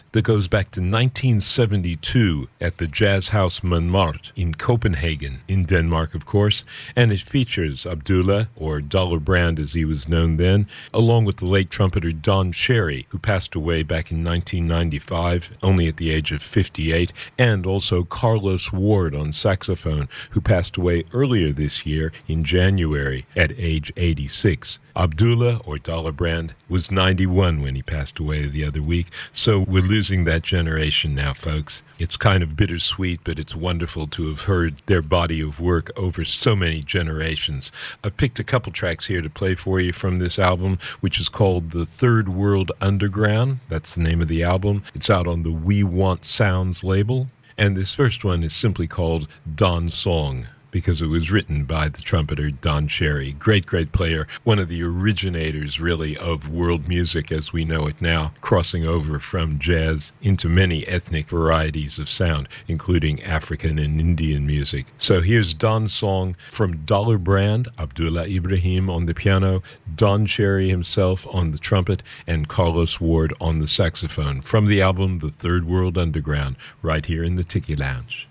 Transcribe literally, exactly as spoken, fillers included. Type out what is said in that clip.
that goes back to nineteen seventy-two at the Jazz House Montmartre in Copenhagen, in Denmark, of course, and it features Abdullah, or Dollar Brand as he was known then, along with the late trumpeter Don Cherry, who passed away back in nineteen ninety-five, only at the age of fifty-eight, and also Carlos Ward on saxophone, who passed away earlier this year in January at age eighty-six. Abdullah, or Dollar Brand, was ninety-one when he passed away the other week, so we're losing that generation now, folks. It's kind of bittersweet, but it's wonderful to have heard their body of work over so many generations. I've picked a couple tracks here to play for you from this album, which is called The Third World Underground. That's the name of the album. It's out on the We Want Sounds label. And this first one is simply called Don Song, because it was written by the trumpeter Don Cherry. Great, great player. One of the originators, really, of world music as we know it now, crossing over from jazz into many ethnic varieties of sound, including African and Indian music. So here's Don's song from Dollar Brand, Abdullah Ibrahim on the piano, Don Cherry himself on the trumpet, and Carlos Ward on the saxophone, from the album The Third World Underground, right here in the Tiki Lounge.